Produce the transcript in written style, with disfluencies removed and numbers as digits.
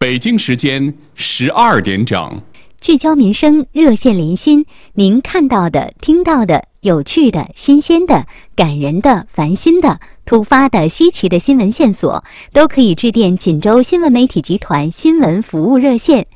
北京时间12点整。 聚焦民生，热线连心，您看到的、听到的、有趣的、新鲜的、感人的、烦心的、突发的、稀奇的新闻线索，都可以致电锦州新闻媒体集团新闻服务热线